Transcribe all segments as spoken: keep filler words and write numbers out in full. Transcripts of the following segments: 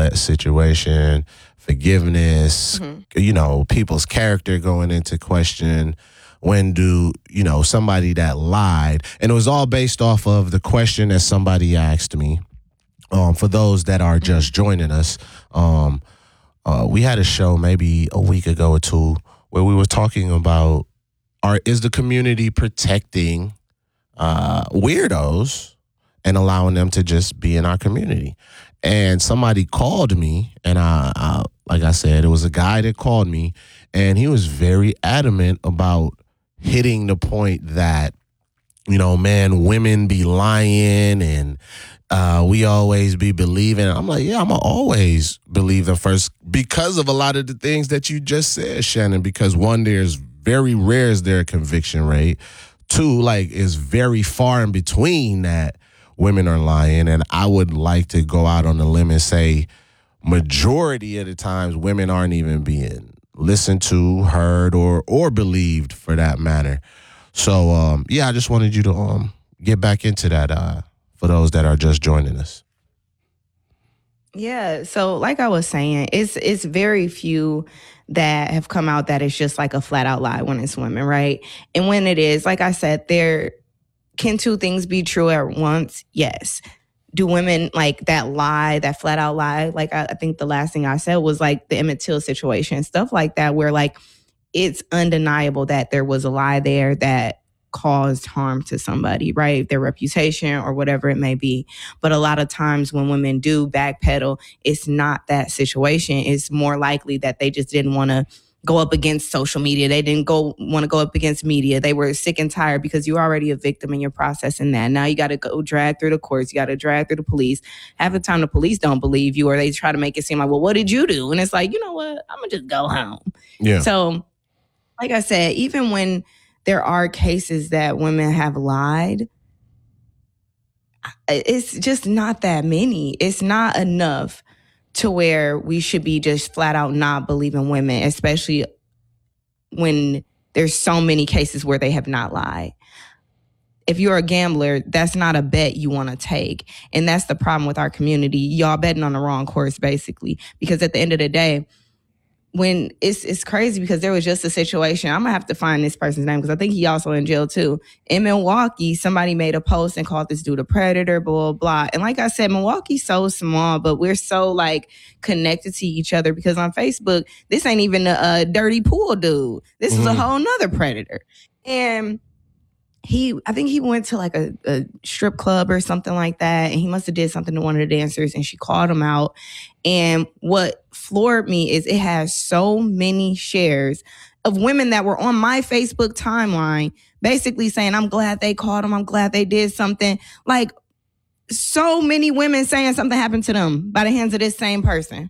let situation, forgiveness, mm-hmm. you know, people's character going into question. When do, you know, somebody that lied, and it was all based off of the question that somebody asked me. Um, for those that are just joining us, um, uh, we had a show maybe a week ago or two where we were talking about, are, is the community protecting uh, weirdos and allowing them to just be in our community? And somebody called me, and I, I, like I said, it was a guy that called me, and he was very adamant about hitting the point that, you know, man, women be lying and uh, we always be believing. I'm like, yeah, I'm going to always believe them first because of a lot of the things that you just said, Shannon, because one, there's very rare is there a conviction rate. Two, like, it's very far in between that women are lying. And I would like to go out on a limb and say majority of the times women aren't even being listened to, heard, or or believed for that matter. So, um, yeah, I just wanted you to um get back into that uh, for those that are just joining us. Yeah, so like I was saying, it's it's very few that have come out that it's just like a flat out lie when it's women, right? And when it is, like I said, there can two things be true at once? Yes. Do women like that lie, that flat out lie? Like I, I think the last thing I said was like the Emmett Till situation, stuff like that, where like it's undeniable that there was a lie there that caused harm to somebody, right? Their reputation or whatever it may be. But a lot of times when women do backpedal, it's not that situation. It's more likely that they just didn't want to go up against social media. They didn't go want to go up against media. They were sick and tired because you're already a victim and you're processing that. Now you got to go drag through the courts. You got to drag through the police. Half the time the police don't believe you, or they try to make it seem like, well, what did you do? And it's like, you know what? I'm going to just go home. Yeah. So like I said, even when there are cases that women have lied, it's just not that many. It's not enough to where we should be just flat out not believing women, especially when there's so many cases where they have not lied. If you're a gambler, that's not a bet you want to take. And that's the problem with our community. Y'all betting on the wrong course, basically. Because at the end of the day, when it's it's crazy because there was just a situation. I'm going to have to find this person's name because I think he also in jail too. In Milwaukee, somebody made a post and called this dude a predator, blah, blah, blah. And like I said, Milwaukee's so small, but we're so like connected to each other because on Facebook, this ain't even a, a dirty pool dude. This mm-hmm. is a whole nother predator. And he, I think he went to like a, a strip club or something like that. And he must have did something to one of the dancers and she called him out. And what floored me is it has so many shares of women that were on my Facebook timeline basically saying, I'm glad they called him. I'm glad they did something. Like so many women saying something happened to them by the hands of this same person.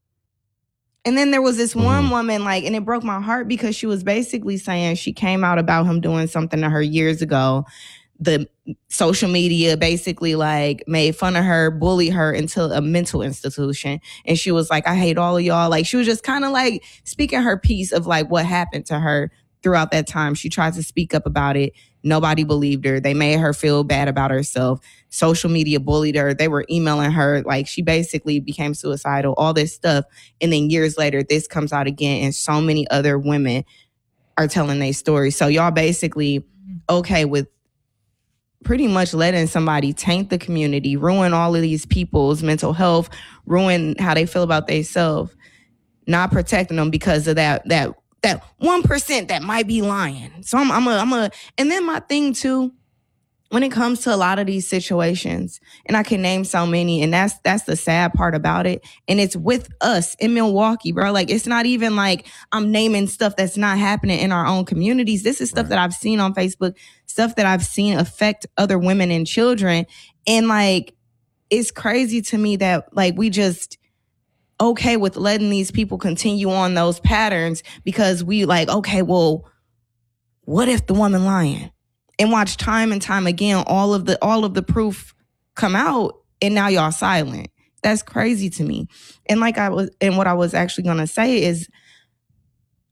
And then there was this one woman, like, and it broke my heart because she was basically saying she came out about him doing something to her years ago. The social media basically like made fun of her, bullied her into a mental institution. And she was like, I hate all of y'all. Like she was just kind of like speaking her piece of like what happened to her throughout that time. She tried to speak up about it. Nobody believed her. They made her feel bad about herself. Social media bullied her. They were emailing her. Like she basically became suicidal, all this stuff. And then years later, this comes out again. And so many other women are telling their story. So y'all basically okay with pretty much letting somebody taint the community, ruin all of these people's mental health, ruin how they feel about themselves, not protecting them because of that, that, that one percent that might be lying. So I'm, I'm a, I'm a, and then my thing too, when it comes to a lot of these situations, and I can name so many, and that's, that's the sad part about it. And it's with us in Milwaukee, bro. Like, it's not even like I'm naming stuff that's not happening in our own communities. This is stuff right. that I've seen on Facebook, stuff that I've seen affect other women and children. And like, it's crazy to me that like, we just, okay with letting these people continue on those patterns because we like, okay, well, what if the woman lying? And watch time and time again, all of the all of the proof come out, and now y'all silent. That's crazy to me. And like I was, and what I was actually gonna say is,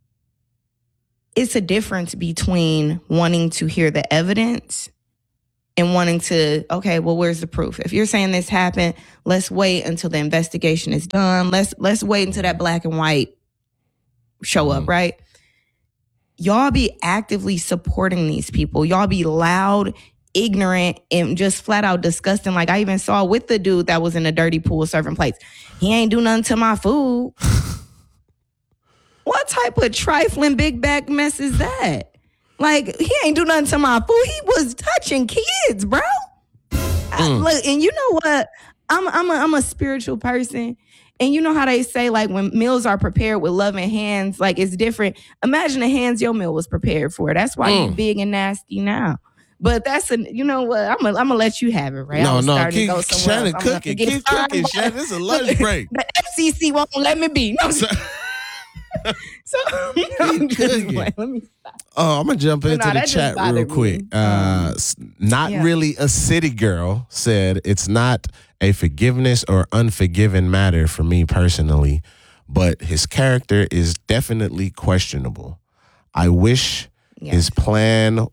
it's a difference between wanting to hear the evidence and wanting to, okay, well, where's the proof? If you're saying this happened, let's wait until the investigation is done. Let's let's wait until that black and white show up, right? Y'all be actively supporting these people. Y'all be loud, ignorant, and just flat out disgusting. Like I even saw with the dude that was in a dirty pool serving plates. He ain't do nothing to my food. What type of trifling big back mess is that? Like, he ain't do nothing to my food. He was touching kids, bro. Mm. I, look, and you know what? I'm I'm a, I'm a spiritual person. And you know how they say, like, when meals are prepared with loving hands, like, it's different. Imagine the hands your meal was prepared for. That's why mm. you're big and nasty now. But that's, a, you know what? I'm going I'm to let you have it, right? No, no, keep Shannon cooking. Keep cooking, Shannon. This is a lunch break. The F C C won't let me be. No, so, so I'm just like, let me stop. Oh, I'm going to jump into no, the chat real quick. Uh, not yeah. really a city girl said it's not a forgiveness or unforgiven matter for me personally, but his character is definitely questionable. I wish yes. his plan,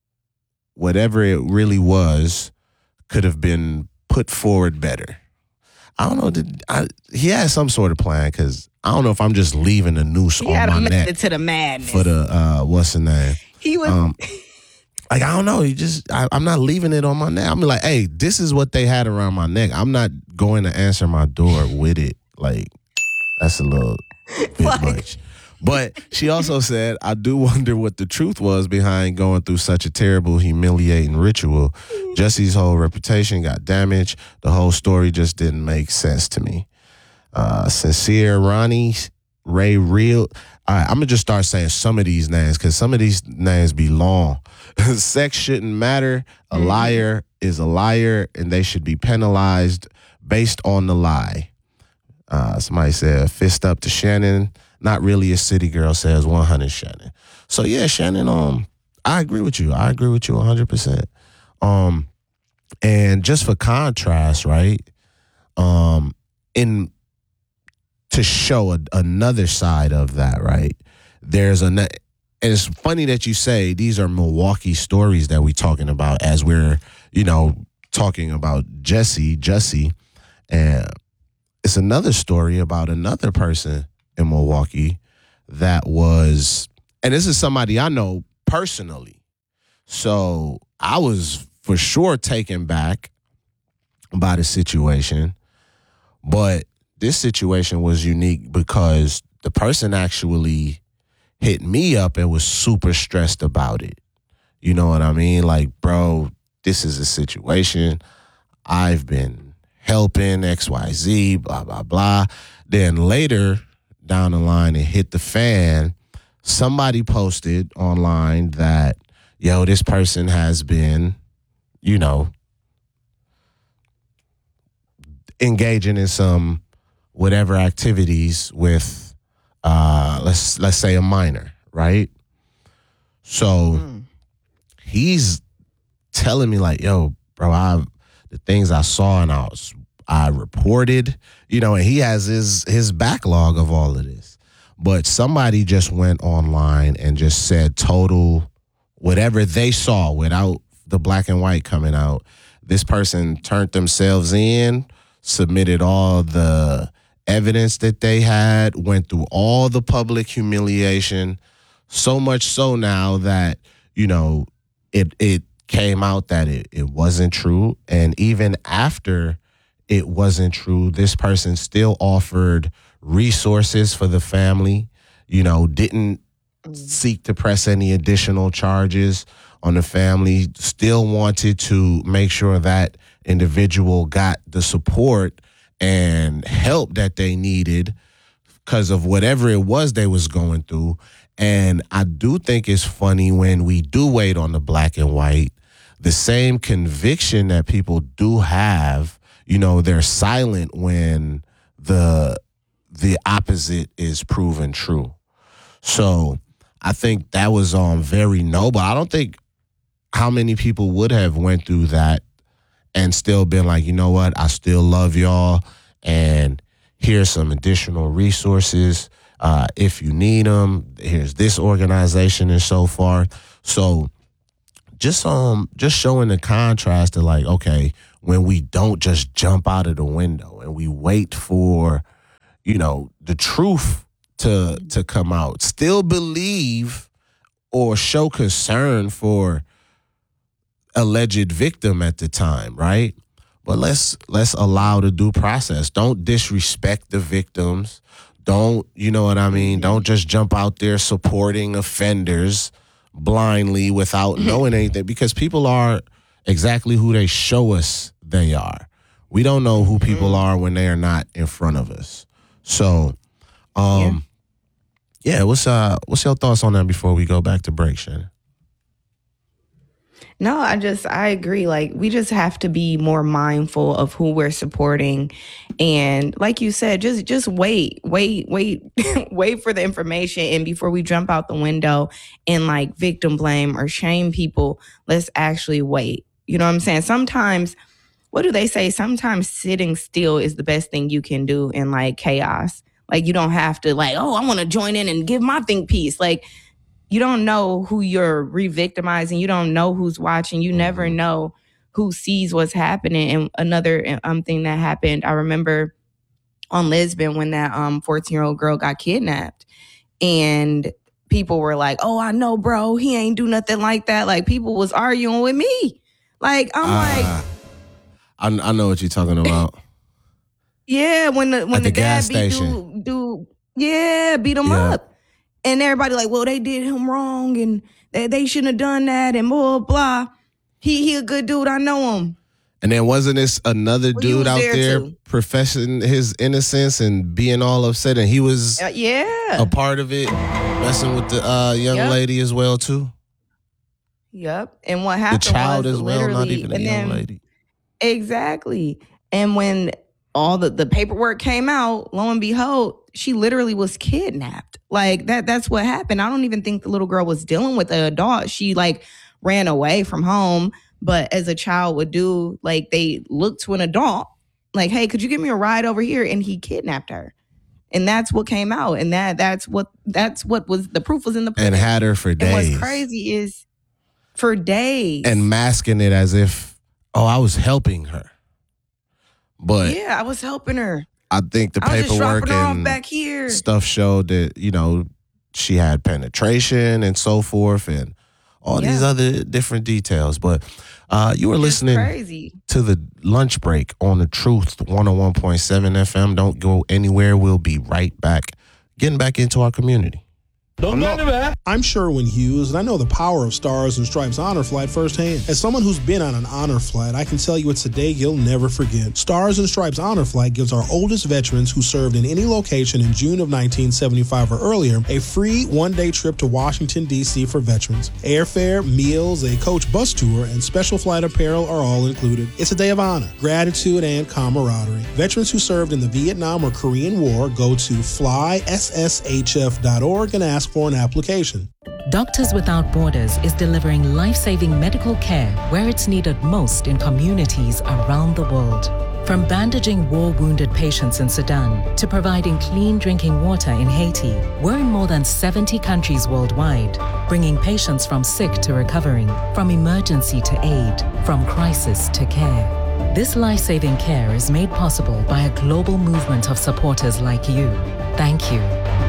whatever it really was, could have been put forward better. I don't know. Did, I, he had some sort of plan because I don't know if I'm just leaving a noose he on my neck to the madness. For the uh, what's the name? He was um, like I don't know. He just I, I'm not leaving it on my neck. I'm like, hey, this is what they had around my neck. I'm not going to answer my door with it. Like that's a little bit like, much. But she also said, I do wonder what the truth was behind going through such a terrible, humiliating ritual. Jesse's whole reputation got damaged. The whole story just didn't make sense to me. Uh, Sincere Ronnie, Ray Real. All right, I'm going to just start saying some of these names because some of these names be long. Sex shouldn't matter. A mm-hmm. liar is a liar, and they should be penalized based on the lie. Uh, somebody said, fist up to Shannon. Not really a city girl, says one hundred Shannon. So, yeah, Shannon, um, I agree with you. I agree with you one hundred percent. Um, and just for contrast, right, um, in to show a, another side of that, right, there's a, and it's funny that you say these are Milwaukee stories that we're talking about as we're, you know, talking about Jesse, Jesse, and it's another story about another person in Milwaukee that was, and this is somebody I know personally. So I was for sure taken back by the situation, but this situation was unique because the person actually hit me up and was super stressed about it. You know what I mean? Like, bro, this is a situation. I've been helping X Y Z, blah, blah, blah. Then later down the line, it hit the fan. Somebody posted online that, yo, this person has been, you know, engaging in some whatever activities with, uh, let's let's say a minor, right? So mm. he's telling me like, yo, bro, I the things I saw and I was, I reported, you know, and he has his his backlog of all of this. But somebody just went online and just said total whatever they saw without the black and white coming out. This person turned themselves in, submitted all the evidence that they had, went through all the public humiliation, so much so now that, you know, it it came out that it, it wasn't true. And even after it wasn't true, this person still offered resources for the family, you know, didn't seek to press any additional charges on the family, still wanted to make sure that individual got the support and help that they needed because of whatever it was they was going through. And I do think it's funny when we do wait on the black and white, the same conviction that people do have, you know, they're silent when the the opposite is proven true. So I think that was um very noble. I don't think how many people would have went through that and still been like, you know what, I still love y'all, and here's some additional resources. Uh, if you need them, here's this organization and so forth. So just um just showing the contrast of like, okay, when we don't just jump out of the window and we wait for, you know, the truth to to come out, still believe or show concern for alleged victim at the time, right? But let's let's allow the due process. Don't disrespect the victims. Don't, you know what I mean? Don't just jump out there supporting offenders blindly without knowing anything, because people are exactly who they show us they are. We don't know who people are when they are not in front of us. So, um, yeah, yeah what's uh, what's your thoughts on that before we go back to break, Shannon? No, I just, I agree. Like, we just have to be more mindful of who we're supporting. And like you said, just, just wait, wait, wait, wait for the information. And before we jump out the window and like victim blame or shame people, let's actually wait. You know what I'm saying? Sometimes, what do they say? Sometimes sitting still is the best thing you can do in like chaos. Like, you don't have to like, oh, I want to join in and give my think piece. Like, you don't know who you're re-victimizing. You don't know who's watching. You never know who sees what's happening. And another um, thing that happened, I remember on Lisbon when that um fourteen-year-old girl got kidnapped. And people were like, oh, I know, bro. He ain't do nothing like that. Like, people was arguing with me. Like, I'm uh, like... I, I know what you're talking about. Yeah, when the when At the, the dad gas beat station. dude, dude, yeah, beat him Yeah. up. And everybody like, well, they did him wrong and they, they shouldn't have done that and blah, blah. He he a good dude. I know him. And then wasn't this another Well, you dude was out there there too. professing his innocence and being all upset, and he was Uh, yeah. a part of it, messing with the uh, young Yep. lady as well too? Yep. And what The happened child was as well, not literally- even a and young then- lady. Exactly. And when all the, the paperwork came out, lo and behold, she literally was kidnapped. Like that, that's what happened. I don't even think the little girl was dealing with an adult. She like ran away from home, but as a child would do, like they looked to an adult, like, hey, could you give me a ride over here? And he kidnapped her. And that's what came out. And that that's what that's what was the proof was in the And had her for days. And what's crazy is for days. And masking it as if, oh, I was helping her. But yeah, I was helping her. I think the I was just paperwork dropping her off and back here. stuff showed that, you know, she had penetration and so forth and all Yeah. these other different details. But uh, you were It's listening crazy. to the lunch break on the Truth one oh one point seven F M. Don't go anywhere. We'll be right back, getting back into our community. Don't go anywhere. I'm Sherwin Hughes, and I know the power of Stars and Stripes Honor Flight firsthand. As someone who's been on an honor flight, I can tell you it's a day you'll never forget. Stars and Stripes Honor Flight gives our oldest veterans who served in any location in June of nineteen seventy-five or earlier a free one-day trip to Washington, D C for veterans. Airfare, meals, a coach bus tour, and special flight apparel are all included. It's a day of honor, gratitude, and camaraderie. Veterans who served in the Vietnam or Korean War go to fly s s h f dot org and ask for an application. Doctors Without Borders is delivering life-saving medical care where it's needed most in communities around the world. From bandaging war-wounded patients in Sudan to providing clean drinking water in Haiti, we're in more than seventy countries worldwide, bringing patients from sick to recovering, from emergency to aid, from crisis to care. This life-saving care is made possible by a global movement of supporters like you. Thank you.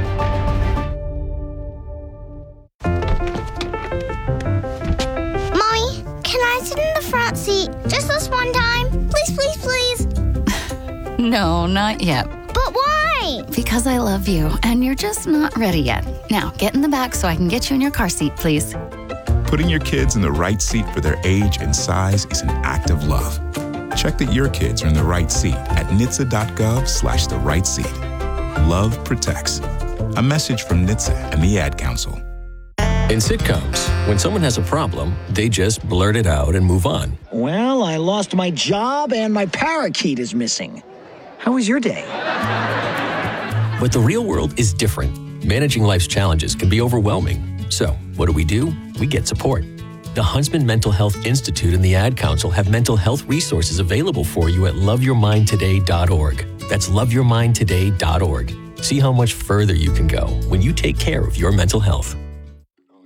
Front seat, just this one time. Please, please, please. No, not yet. But why? Because I love you, and you're just not ready yet. Now, get in the back so I can get you in your car seat, please. Putting your kids in the right seat for their age and size is an act of love. Check that your kids are in the right seat at N H T S A dot gov slash the right seat. Love protects. A message from N H T S A and the Ad Council. In sitcoms, when someone has a problem, they just blurt it out and move on. Well, I lost my job and my parakeet is missing. How was your day? But the real world is different. Managing life's challenges can be overwhelming. So, what do we do? We get support. The Huntsman Mental Health Institute and the Ad Council have mental health resources available for you at love your mind today dot org. That's love your mind today dot org. See how much further you can go when you take care of your mental health.